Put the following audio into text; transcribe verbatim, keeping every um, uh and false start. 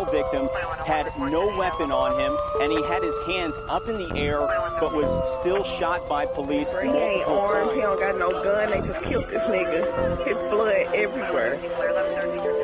initial victim had no weapon on him, and he had his hands up in the air, but was still shot by police He ain't multiple armed, times. he don't got no gun, they just killed this nigga. His blood everywhere.